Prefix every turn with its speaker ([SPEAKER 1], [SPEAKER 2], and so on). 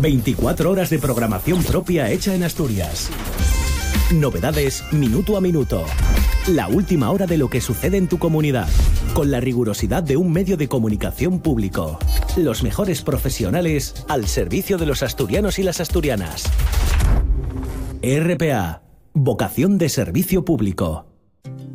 [SPEAKER 1] 24 horas de programación propia hecha en Asturias. Novedades minuto a minuto. La última hora de lo que sucede en tu comunidad, con la rigurosidad de un medio de comunicación público. Los mejores profesionales al servicio de los asturianos y las asturianas. RPA, vocación de servicio público.